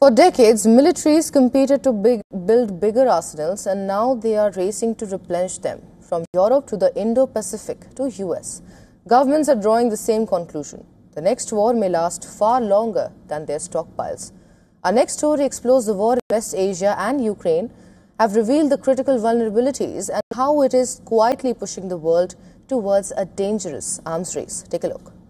For decades, militaries competed to build bigger arsenals, and now they are racing to replenish them. From Europe to the Indo-Pacific to US, governments are drawing the same conclusion. The next war may last far longer than their stockpiles. Our next story explores the war in West Asia and Ukraine have revealed the critical vulnerabilities and how it is quietly pushing the world towards a dangerous arms race. Take a look.